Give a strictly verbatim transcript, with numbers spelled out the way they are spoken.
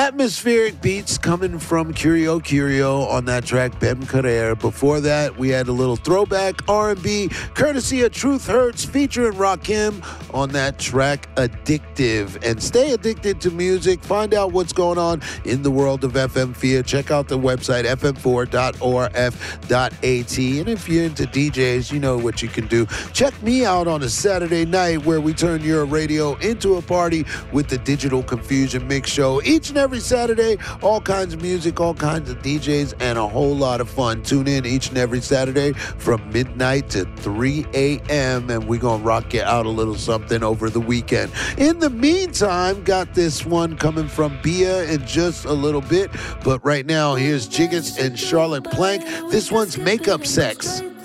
Atmospheric beats coming from Curio Curio on that track, Ben Carrere. Before that, we had a little throwback R and B, courtesy of Truth Hurts, featuring Rakim on that track, Addictive. And stay addicted to music. Find out what's going on in the world of F M F I A. Check out the website, f m four dot o r f dot a t. And if you're into D Js, you know what you can do. Check me out on a Saturday night where we turn your radio into a party with the Digital Confusion Mix Show. Each and every Saturday, all kinds of music, all kinds of D Js, and a whole lot of fun. Tune in each and every Saturday from midnight to three a.m. and we're going to rock you out a little something over the weekend. In the meantime, got this one coming from Bia in just a little bit, but right now, here's Jiggets and Charlotte Plank. This one's Makeup Sex.